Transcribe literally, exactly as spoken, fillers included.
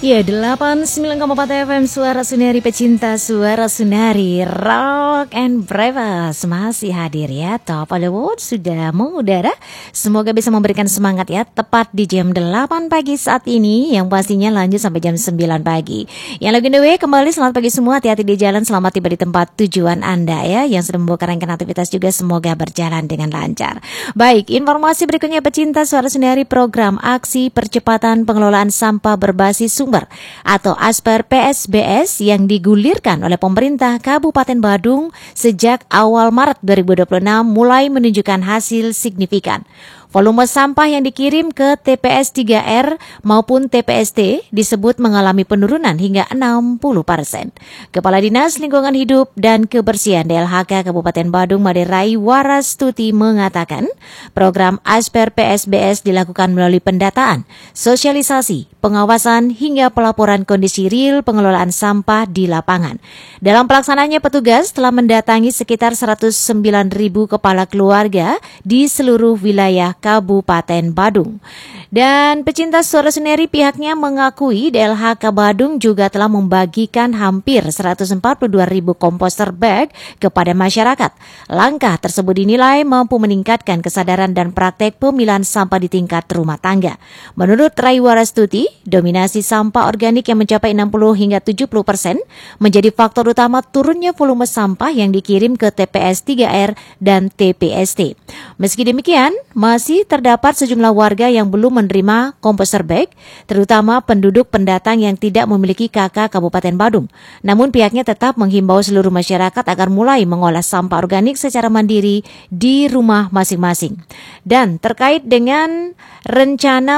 Ya, delapan puluh sembilan koma empat F M Suara Sunari Pecinta Suara Sunari Rock and Breakfast masih hadir ya. Top Hollywood sudah mengudara. Semoga bisa memberikan semangat ya. Tepat di jam delapan pagi saat ini, yang pastinya lanjut sampai jam sembilan pagi. Yang lagi on the way kembali, selamat pagi semua. Hati-hati di jalan, selamat tiba di tempat tujuan Anda ya. Yang sudah membuka rangkaian aktivitas juga semoga berjalan dengan lancar. Baik, informasi berikutnya pecinta Suara Sunari, program Aksi Percepatan Pengelolaan Sampah Berbasis Sumber atau ASPER P S B S yang digulirkan oleh pemerintah Kabupaten Badung sejak awal Maret dua ribu dua puluh enam mulai menunjukkan hasil signifikan. Volume sampah yang dikirim ke T P S tiga R maupun T P S T disebut mengalami penurunan hingga enam puluh persen. Kepala Dinas Lingkungan Hidup dan Kebersihan D L H K Kabupaten Badung Made Raiwarastuti mengatakan program ASPER P S B S dilakukan melalui pendataan, sosialisasi, pengawasan hingga pelaporan kondisi real pengelolaan sampah di lapangan. Dalam pelaksananya petugas telah mendatangi sekitar seratus sembilan ribu kepala keluarga di seluruh wilayah Kabupaten Badung. Dan pecinta Suara Sunari pihaknya mengakui D L H K Badung juga telah membagikan hampir seratus empat puluh dua ribu komposter bag kepada masyarakat. Langkah tersebut dinilai mampu meningkatkan kesadaran dan praktek pemilahan sampah di tingkat rumah tangga. Menurut Raiwarastuti, dominasi sampah organik yang mencapai enam puluh hingga tujuh puluh persen menjadi faktor utama turunnya volume sampah yang dikirim ke T P S tiga R dan T P S T. Meski demikian, masih terdapat sejumlah warga yang belum menerima komposter bag, terutama penduduk pendatang yang tidak memiliki K K Kabupaten Badung. Namun pihaknya tetap menghimbau seluruh masyarakat agar mulai mengolah sampah organik secara mandiri di rumah masing-masing. Dan terkait dengan rencana